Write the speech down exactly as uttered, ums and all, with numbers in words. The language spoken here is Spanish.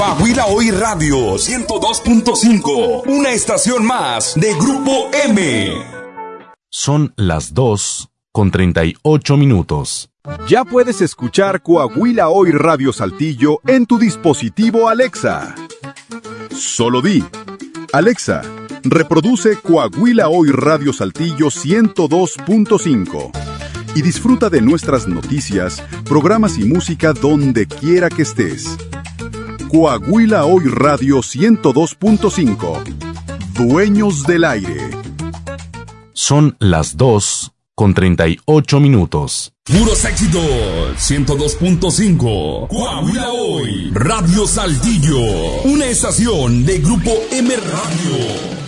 Coahuila Hoy Radio ciento dos punto cinco, una estación más de Grupo M. Son las dos con treinta y ocho minutos. Ya puedes escuchar Coahuila Hoy Radio Saltillo en tu dispositivo Alexa. Solo di: Alexa, reproduce Coahuila Hoy Radio Saltillo ciento dos punto cinco y disfruta de nuestras noticias, programas y música donde quiera que estés. Coahuila Hoy Radio ciento dos punto cinco. Dueños del aire. Son las dos con treinta y ocho minutos. Puros éxitos, ciento dos punto cinco. Coahuila Hoy Radio Saltillo, una estación de Grupo M Radio.